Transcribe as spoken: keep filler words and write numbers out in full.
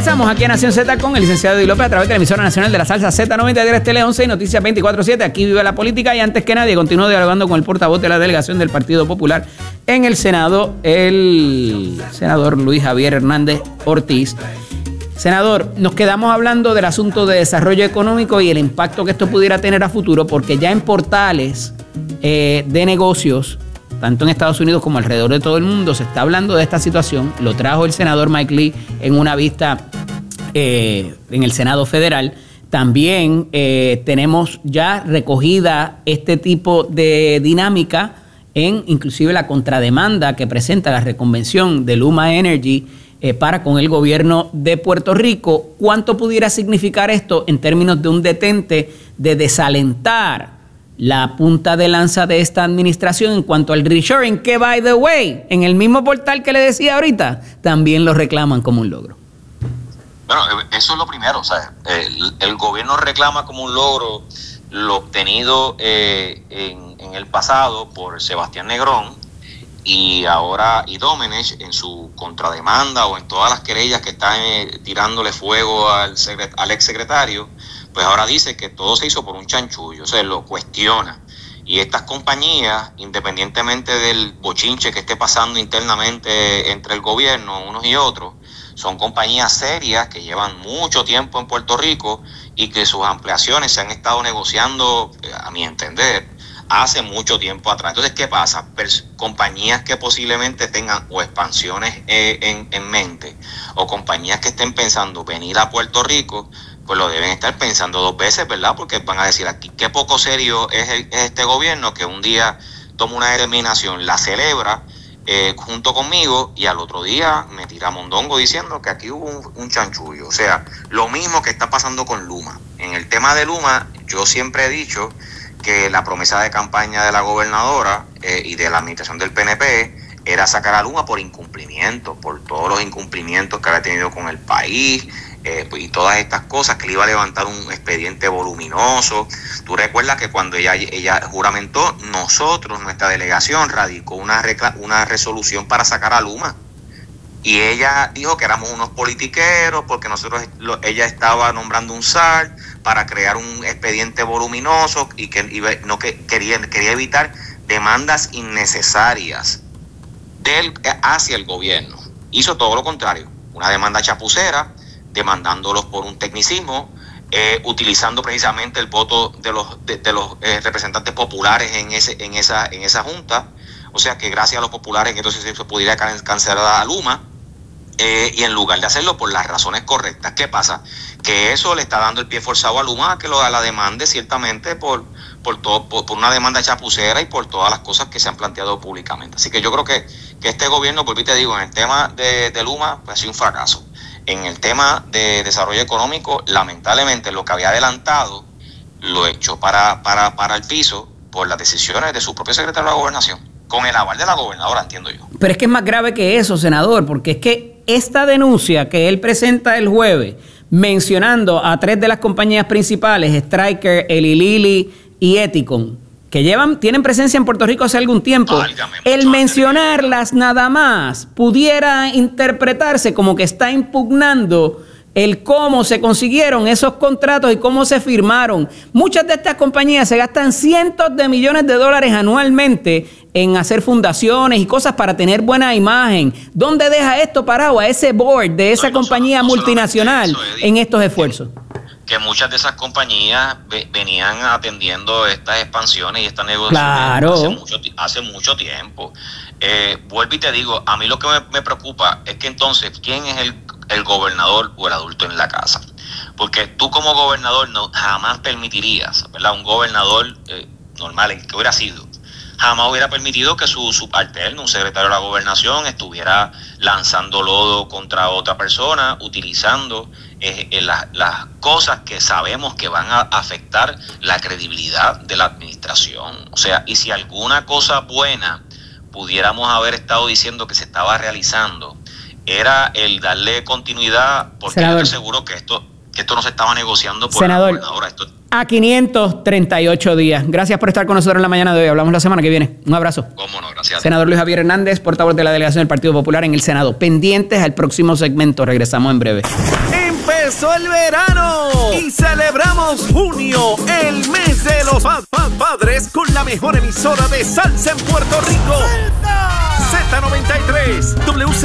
Regresamos aquí a Nación Z con el licenciado Eddie López a través de la emisora nacional de la salsa Z noventa y tres Tele once y Noticias veinticuatro siete. Aquí vive la política y antes que nadie continúo dialogando con el portavoz de la delegación del Partido Popular en el Senado, el senador Luis Javier Hernández Ortiz. Senador, nos quedamos hablando del asunto de desarrollo económico y el impacto que esto pudiera tener a futuro, porque ya en portales eh, de negocios, tanto en Estados Unidos como alrededor de todo el mundo, se está hablando de esta situación. Lo trajo el senador Mike Lee en una vista eh, en el Senado Federal. También eh, tenemos ya recogida este tipo de dinámica en inclusive la contrademanda que presenta la reconvención de Luma Energy eh, para con el gobierno de Puerto Rico. ¿Cuánto pudiera significar esto en términos de un detente de desalentar la punta de lanza de esta administración en cuanto al reshoring, que, by the way, en el mismo portal que le decía ahorita, también lo reclaman como un logro? Bueno, eso es lo primero. O sea, el, el gobierno reclama como un logro lo obtenido eh, en, en el pasado por Sebastián Negrón y ahora y Domenech en su contrademanda o en todas las querellas que están eh, tirándole fuego al, secret, al exsecretario. Pues ahora dice que todo se hizo por un chanchullo, o sea, lo cuestiona. Y estas compañías, independientemente del bochinche que esté pasando internamente entre el gobierno, unos y otros, son compañías serias que llevan mucho tiempo en Puerto Rico y que sus ampliaciones se han estado negociando, a mi entender, hace mucho tiempo atrás. Entonces, ¿qué pasa? Pers- compañías que posiblemente tengan o expansiones eh, en, en mente o compañías que estén pensando venir a Puerto Rico, pues lo deben estar pensando dos veces, ¿verdad? Porque van a decir aquí, qué poco serio es, el, es este gobierno que un día toma una determinación, la celebra eh, junto conmigo y al otro día me tira mondongo diciendo que aquí hubo un, un chanchullo. O sea, lo mismo que está pasando con Luma. En el tema de Luma, yo siempre he dicho que la promesa de campaña de la gobernadora eh, y de la administración del P N P era sacar a Luma por incumplimiento, por todos los incumplimientos que había tenido con el país, Eh, y todas estas cosas, que le iba a levantar un expediente voluminoso. Tú recuerdas que cuando ella, ella juramentó, nosotros, nuestra delegación, radicó una, recla- una resolución para sacar a Luma. Y ella dijo que éramos unos politiqueros porque nosotros lo, ella estaba nombrando un S A R para crear un expediente voluminoso y que iba, no que quería, quería evitar demandas innecesarias del, hacia el gobierno. Hizo todo lo contrario, una demanda chapucera, demandándolos por un tecnicismo, eh, utilizando precisamente el voto de los de, de los eh, representantes populares en ese en esa en esa junta. O sea que gracias a los populares entonces se pudiera cancelar a Luma, eh, y en lugar de hacerlo por las razones correctas. ¿Qué pasa? Que eso le está dando el pie forzado a Luma a que lo la demande ciertamente por por todo por, por una demanda chapucera y por todas las cosas que se han planteado públicamente. Así que yo creo que, que este gobierno, por te digo, en el tema de, de Luma, pues ha sido un fracaso. En el tema de desarrollo económico, lamentablemente lo que había adelantado lo echó para, para, para el piso por las decisiones de su propio secretario de la Gobernación, con el aval de la gobernadora, entiendo yo. Pero es que es más grave que eso, senador, porque es que esta denuncia que él presenta el jueves, mencionando a tres de las compañías principales, Stryker, Eli Lilly y Eticon, que llevan, tienen presencia en Puerto Rico hace algún tiempo, Válgame, el mencionarlas nada más pudiera interpretarse como que está impugnando el cómo se consiguieron esos contratos y cómo se firmaron. Muchas de estas compañías se gastan cientos de millones de dólares anualmente en hacer fundaciones y cosas para tener buena imagen. ¿Dónde deja esto parado a ese board de esa no, compañía no, no multinacional eso, en estos esfuerzos? Que muchas de esas compañías ve, venían atendiendo estas expansiones y estas negociaciones claro. hace, mucho, hace mucho tiempo. Eh, vuelvo y te digo, a mí lo que me, me preocupa es que entonces, ¿quién es el, el gobernador o el adulto en la casa? Porque tú como gobernador no jamás permitirías, ¿verdad? Un gobernador eh, normal, el que hubiera sido, jamás hubiera permitido que su subalterno, un secretario de la gobernación, estuviera lanzando lodo contra otra persona, utilizando eh, eh, las, las cosas que sabemos que van a afectar la credibilidad de la administración. O sea, y si alguna cosa buena pudiéramos haber estado diciendo que se estaba realizando, era el darle continuidad, porque yo estoy seguro que esto, que esto no se estaba negociando por Senador, la gobernadora. Esto... a quinientos treinta y ocho días. Gracias por estar con nosotros en la mañana de hoy. Hablamos la semana que viene. Un abrazo. Cómo no, gracias. Senador Luis Javier Hernández, portavoz de la delegación del Partido Popular en el Senado. Pendientes al próximo segmento. Regresamos en breve. Empezó el verano y celebramos junio, el mes de los pa pa padres, con la mejor emisora de salsa en Puerto Rico. ¡Salsa! Z noventa y tres, W